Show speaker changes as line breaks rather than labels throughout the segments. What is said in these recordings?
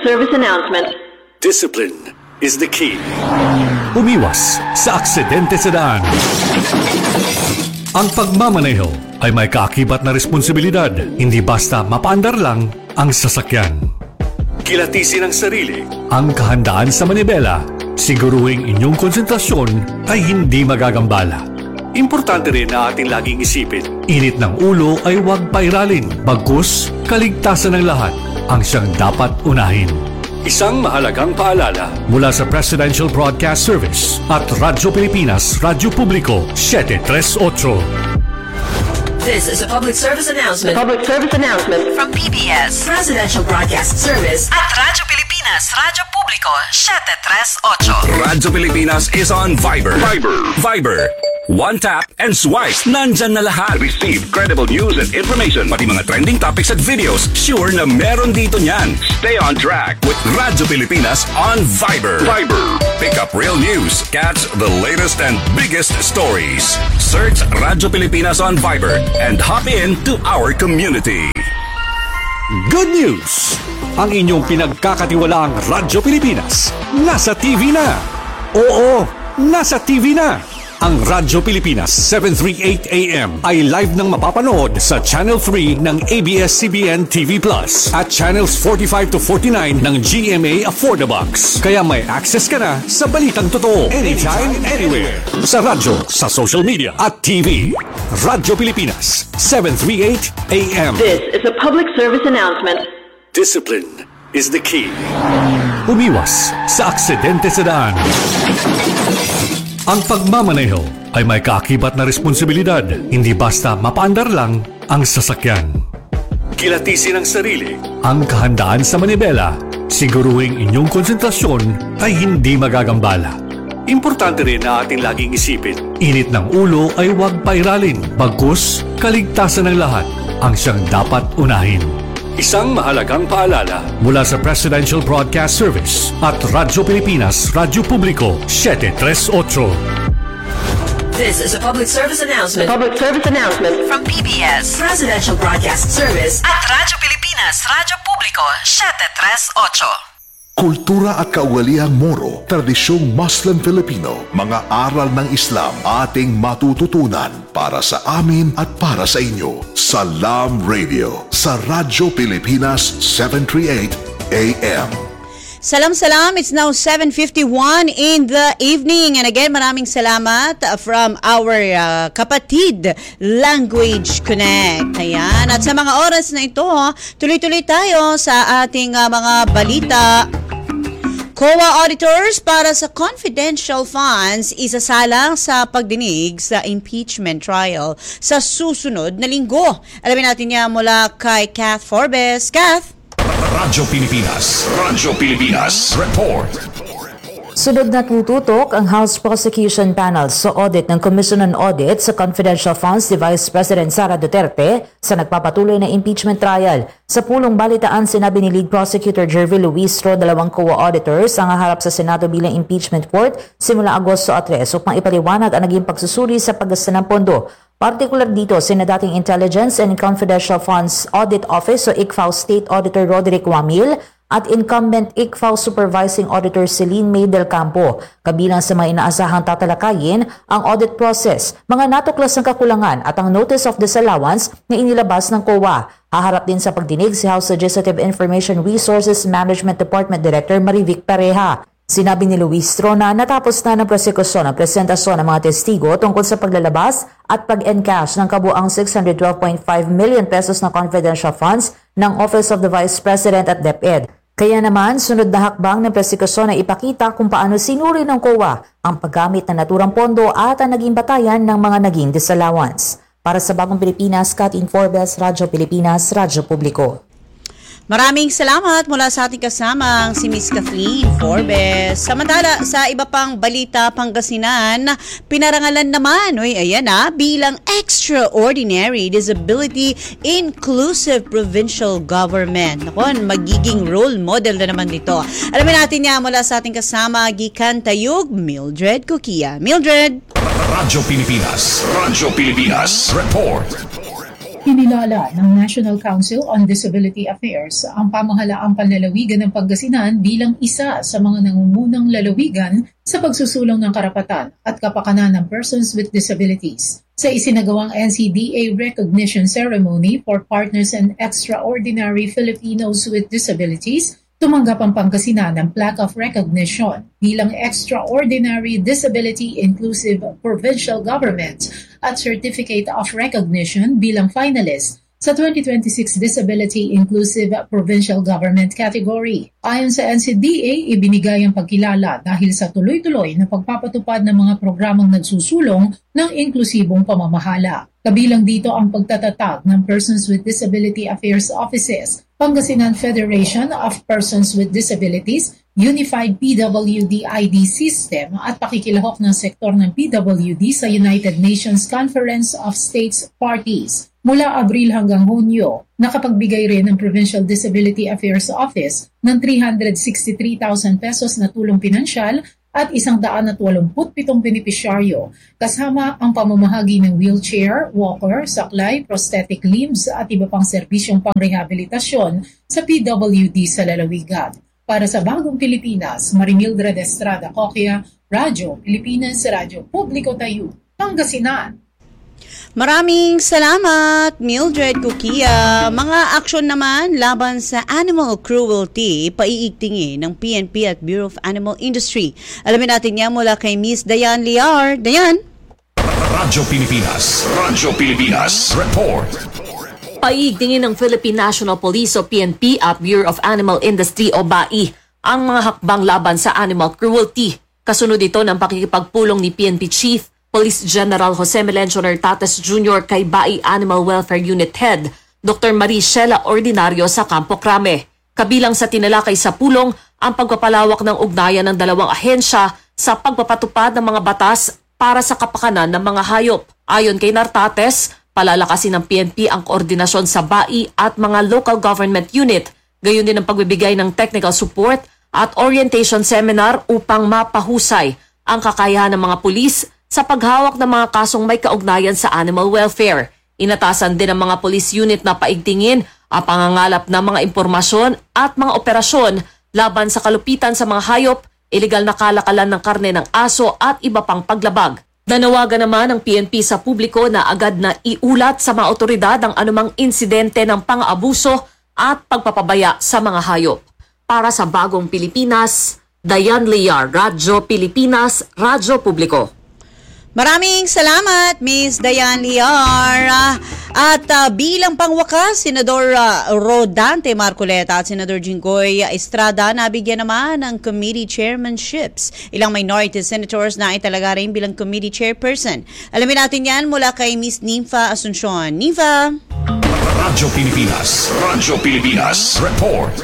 service announcement.
Discipline is the key. Umiwas sa aksidente sa daan. Ang pagmamaneho ay may kaakibat na responsibilidad, hindi basta mapaandar lang ang sasakyan. Kilatisin ang sarili, ang kahandaan sa manibela, siguruhing inyong konsentrasyon ay hindi magagambala. Importante rin na ating laging isipin, init ng ulo ay huwag pairalin, bagkus kaligtasan ng lahat ang siyang dapat unahin. Isang mahalagang paalala mula sa Presidential Broadcast Service at Radyo Pilipinas, Radyo Publiko 738.
This is a public service announcement.
Public service announcement
From PBS, Presidential Broadcast Service at Radyo Pilipinas, Radyo Publiko 738.
Radyo Pilipinas is on Viber. Viber. One tap and swipe. Nandyan na lahat. Receive credible news and information. Pati mga trending topics at videos. Sure na meron dito niyan. Stay on track with Radyo Pilipinas on Viber. Pick up real news. Catch the latest and biggest stories. Search Radyo Pilipinas on Viber and hop in to our community.
Good news! Ang inyong pinagkakatiwalaang Radyo Pilipinas nasa TV na. Oo, nasa TV na. Ang Radyo Pilipinas 738 AM ay live nang mapapanood sa Channel 3 ng ABS-CBN TV Plus at Channels 45 to 49 ng GMA Affordabox. Kaya may access ka na sa balitang totoo anytime, anywhere. Sa radyo, sa social media at TV. Radyo Pilipinas 738 AM.
This is a public service announcement.
Discipline is the key. Umiwas sa aksidente sa daan. Ang pagmamaneho ay may kaakibat na responsibilidad, hindi basta mapaandar lang ang sasakyan. Kilatisin ang sarili, ang kahandaan sa manibela, siguruhing inyong konsentrasyon ay hindi magagambala. Importante rin na ating laging isipin, init ng ulo ay huwag pairalin, bagkus kaligtasan ng lahat ang siyang dapat unahin. Isang mahalagang paalala mula sa Presidential Broadcast Service at Radyo Pilipinas, Radyo Publiko 738.
This is a public service announcement.
Public service announcement
From PBS, Presidential Broadcast Service at Radyo Pilipinas, Radyo Publiko 738.
Kultura at kaugaliang Moro, tradisyong Muslim Filipino, mga aral ng Islam ating matututunan para sa amin at para sa inyo. Salam Radio sa Radyo Pilipinas 738 AM.
Salam. It's now 7:51 in the evening. And again, maraming salamat from our kapatid Language Connect. Ayan. At sa mga oras na ito, tuloy-tuloy tayo sa ating mga balita. COA auditors para sa confidential funds isasalang sa pagdinig sa impeachment trial sa susunod na linggo. Alamin natin niya mula kay Kath Forbes. Kath?
Radyo Pilipinas. Report.
Sunod na tututok ang House Prosecution Panel sa audit ng Commission on Audit sa confidential funds ni Vice President Sara Duterte sa nagpapatuloy na impeachment trial. Sa pulong balitaan, sinabi ni Lead Prosecutor Jervy Luistro, dalawang COA auditors ang haharap sa Senado bilang impeachment court simula Agosto 3 upang ipaliwanag ang naging pagsusuri sa paggasta ng pondo. Partikular dito, sina dating Intelligence and Confidential Funds Audit Office o ICFAO State Auditor Roderick Wamil at incumbent ICFAO Supervising Auditor Celine May del Campo. Kabilang sa mga inaasahang tatalakayin ang audit process, mga natuklas ng kakulangan at ang notice of disallowance na inilabas ng COA. Haharap din sa pagdinig si House Legislative Information Resources Management Department Director Marivic Pareja. Sinabi ni Luistro na natapos na ng prosekusyon ang presentasyon ng mga testigo tungkol sa paglalabas at pag-encash ng kabuang 612.5 million pesos na confidential funds ng Office of the Vice President at DepEd. Kaya naman, sunod na hakbang ng prosekusyon na ipakita kung paano sinuri ng COA ang paggamit ng naturang pondo at ang naging batayan ng mga naging disallowance. Para sa Bagong Pilipinas, Kathleen Forbes, Radyo Pilipinas, Radyo Publiko.
Maraming salamat mula sa ating kasamang si Miss Kathleen Forbes. Samantala, sa iba pang balita Pangasinan, pinarangalan naman, bilang Extraordinary Disability Inclusive Provincial Government. Magiging role model na naman dito. Alamin natin niya mula sa ating kasama, Gikan Tayug, Mildred Coquia. Mildred!
Radyo Pilipinas. Report.
Hinilala ng National Council on Disability Affairs ang pamahalaang panlalawigan ng Pangasinan bilang isa sa mga nangungunang lalawigan sa pagsusulong ng karapatan at kapakanan ng persons with disabilities. Sa isinagawang NCDA Recognition Ceremony for Partners and Extraordinary Filipinos with Disabilities, tumanggap ang Pangasinan ng Plaque of Recognition bilang Extraordinary Disability Inclusive Provincial Government at Certificate of Recognition bilang finalist sa 2026 Disability Inclusive Provincial Government category. Ayon sa NCDA, ibinigay ang pagkilala dahil sa tuloy-tuloy na pagpapatupad ng mga programang nagsusulong ng inklusibong pamamahala. Kabilang dito ang pagtatatag ng Persons with Disability Affairs Offices, Pangasinan Federation of Persons with Disabilities, Unified PWD ID System at pakikilahok ng sektor ng PWD sa United Nations Conference of States Parties. Mula Abril hanggang Hunyo, nakapagbigay rin ng Provincial Disability Affairs Office ng 363,000 pesos na tulong pinansyal at 187 benepisyaryo, kasama ang pamamahagi ng wheelchair, walker, saklay, prosthetic limbs at iba pang serbisyong pangrehabilitasyon sa PWD sa lalawigan. Para sa Bagong Pilipinas, Marimildred Estrada Coquia, Radyo Pilipinas, Radyo Publiko Tayo, Pangasinan.
Maraming salamat, Mildred Kukia. Mga aksyon naman laban sa animal cruelty, paiigtingin ng PNP at Bureau of Animal Industry. Alamin natin yan mula kay Miss Dayan Liar. Dayan?
Radyo Pilipinas Report.
Paiigtingin ng Philippine National Police o PNP at Bureau of Animal Industry o BAI ang mga hakbang laban sa animal cruelty. Kasunod ito ng pakikipagpulong ni PNP Chief Police General Jose Melencio Nartates Jr. kay BAI Animal Welfare Unit Head, Dr. Maricela Ordinario sa Campo Crame. Kabilang sa tinalakay sa pulong ang pagpapalawak ng ugnayan ng dalawang ahensya sa pagpapatupad ng mga batas para sa kapakanan ng mga hayop. Ayon kay Nartates, palalakasin ng PNP ang koordinasyon sa BAI at mga local government unit, gayon din ang pagbibigay ng technical support at orientation seminar upang mapahusay ang kakayahan ng mga pulis sa paghawak ng mga kasong may kaugnayan sa animal welfare. Inatasan din ng mga police unit na paigtingin ang pangangalap ng mga impormasyon at mga operasyon laban sa kalupitan sa mga hayop, iligal na kalakalan ng karne ng aso at iba pang paglabag. Nanawagan naman ng PNP sa publiko na agad na iulat sa mga otoridad ang anumang insidente ng pang-abuso at pagpapabaya sa mga hayop. Para sa Bagong Pilipinas, Dayan Liar, Radyo Pilipinas, Radyo Publiko.
Maraming salamat, Miss Dayan Liar. At bilang pangwakas, Senador Rodante Marcoleta at Senador Jinggoy Estrada nabigyan naman ng committee chairmanships. Ilang minority senators na italaga rin bilang committee chairperson. Alamin natin yan mula kay Miss Nympha Asuncion. Nympha!
Radyo Pilipinas Report.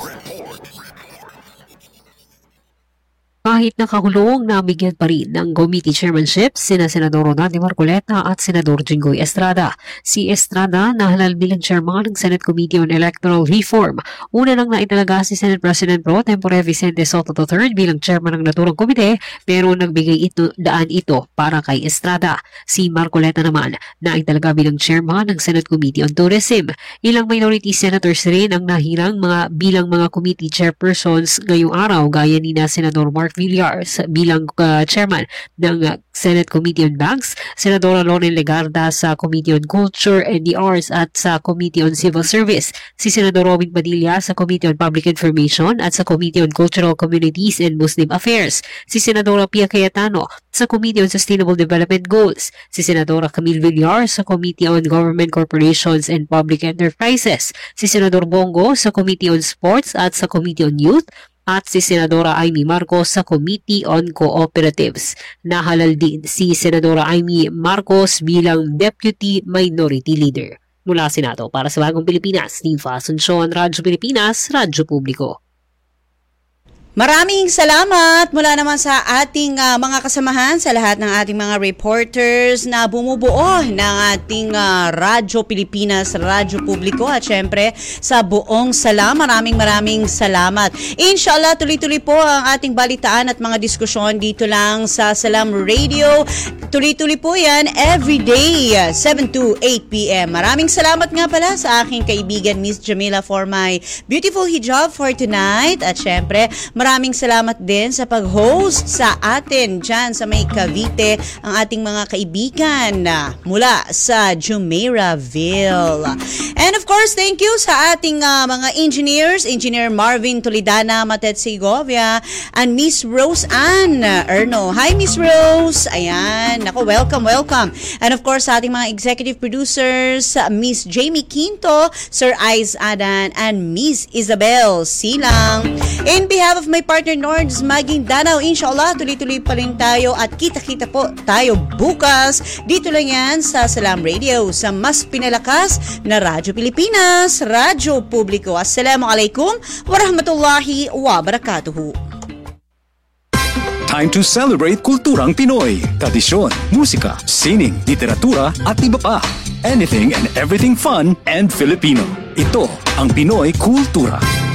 Kahit nakakulong, nabigyan pa rin ng committee chairmanship sina Senador Rodante Marcoleta at Senador Jinggoy Estrada. Si Estrada nahalal bilang chairman ng Senate Committee on Electoral Reform. Una nang naitalaga si Senate President Pro Tempore Vicente Sotto III bilang chairman ng naturang komite, pero nagbigay daan ito para kay Estrada. Si Marcoleta naman naitalaga bilang chairman ng Senate Committee on Tourism. Ilang minority senators rin ang nahirang bilang mga committee chairpersons ngayong araw, gaya ni na Senador Mark Villar bilang chairman ng Senate Committee on Banks, Senadora Loren Legarda sa Committee on Culture and the Arts at sa Committee on Civil Service, si Senador Robin Padilla sa Committee on Public Information at sa Committee on Cultural Communities and Muslim Affairs, si Senadora Pia Cayetano sa Committee on Sustainable Development Goals, si Senadora Camille Villar sa Committee on Government Corporations and Public Enterprises, si Senador Bongo sa Committee on Sports at sa Committee on Youth, at si Senadora Amy Marcos sa Committee on Cooperatives. Nahalal din si Senadora Amy Marcos bilang Deputy Minority Leader. Mula Senado para sa Bagong Pilipinas, Nympha Asuncion, Radyo Pilipinas, Radyo Publiko.
Maraming salamat mula naman sa ating mga kasamahan, sa lahat ng ating mga reporters na bumubuo ng ating Radyo Pilipinas, Radyo Publiko at syempre sa buong Salam. Maraming salamat. Inshallah, tuloy-tuloy po ang ating balitaan at mga diskusyon dito lang sa Salam Radio. Tuloy-tuloy po yan everyday, 7 to 8 p.m. Maraming salamat nga pala sa aking kaibigan Miss Jamila for my beautiful hijab for tonight. At syempre, maraming salamat din sa pag-host sa atin dyan sa may Cavite, ang ating mga kaibigan mula sa Jumeirahville. And of course, thank you sa ating mga engineers, Engineer Marvin Toledana, Matet Segovia, and Miss Rose Ann Erno. Hi, Miss Rose! Ayan, ako, welcome. And of course, sa ating mga executive producers, Miss Jamie Quinto, Sir Ice Adan, and Miss Isabel Silang. In behalf of my partner Nords Maguindanao, inshallah, tuloy-tuloy pa rin tayo at kita-kita po tayo bukas. Dito lang yan sa Salam Radio, sa mas pinalakas na Radyo Pilipinas, Radyo Publiko. Assalamualaikum warahmatullahi wabarakatuhu.
Time to celebrate kulturang Pinoy. Tradisyon, musika, sining, literatura at iba pa. Anything and everything fun and Filipino. Ito ang Pinoy Kultura.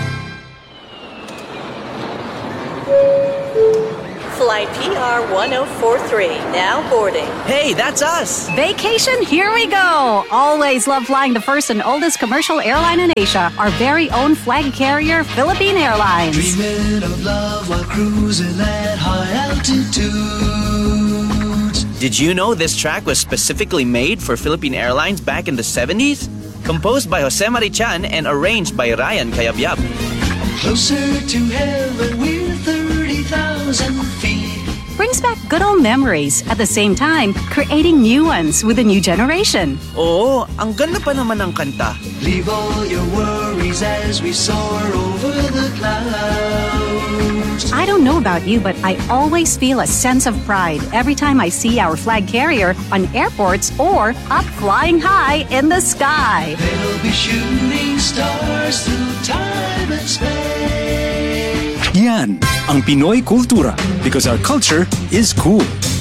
Flight PR 1043, now boarding.
Hey, that's us!
Vacation, here we go! Always love flying the first and oldest commercial airline in Asia, our very own flag carrier, Philippine Airlines.
Dreaming of love while cruising at high altitudes.
Did you know this track was specifically made for Philippine Airlines back in the 70s? Composed by Jose Marichan and arranged by Ryan Cayabyab.
Closer to heaven, we're 30,000 feet.
Brings back good old memories, at the same time, creating new ones with a new generation.
Oo, ang ganda pa naman ng kanta.
Leave all your worries as we soar over the clouds.
I don't know about you, but I always feel a sense of pride every time I see our flag carrier on airports or up flying high in the sky.
They'll be shooting stars through time and space.
Yan ang Pinoy Kultura, because our culture is cool.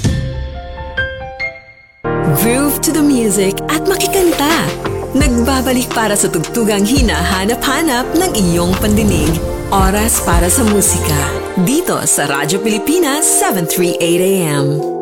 Groove to the music at makikanta. Nagbabalik para sa tugtugang hinahanap-hanap ng iyong pandinig. Oras para sa musika. Dito sa Radyo Pilipinas, 738 AM.